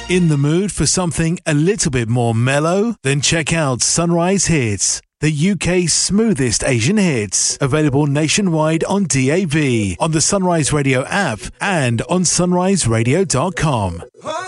In the mood for something a little bit more mellow? Then check out Sunrise Hits, the UK's smoothest Asian hits. Available nationwide on DAB, on the Sunrise Radio app, and on sunriseradio.com.